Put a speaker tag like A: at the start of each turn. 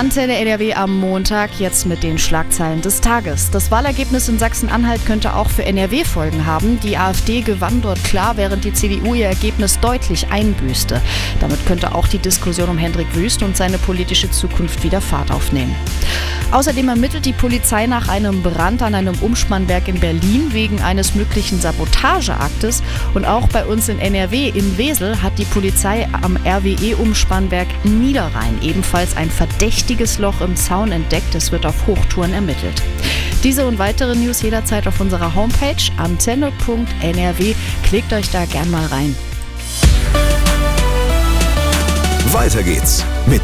A: Antenne NRW am Montag, jetzt mit den Schlagzeilen des Tages. Das Wahlergebnis in Sachsen-Anhalt könnte auch für NRW Folgen haben. Die AfD gewann dort klar, während die CDU ihr Ergebnis deutlich einbüßte. Damit könnte auch die Diskussion um Hendrik Wüst und seine politische Zukunft wieder Fahrt aufnehmen. Außerdem ermittelt die Polizei nach einem Brand an einem Umspannwerk in Berlin wegen eines möglichen Sabotageaktes. Und auch bei uns in NRW, in Wesel, hat die Polizei am RWE-Umspannwerk Niederrhein ebenfalls ein verdächtiges Loch im Zaun entdeckt. Es wird auf Hochtouren ermittelt. Diese und weitere News jederzeit auf unserer Homepage antenne.nrw. Klickt euch da gern mal rein.
B: Weiter geht's mit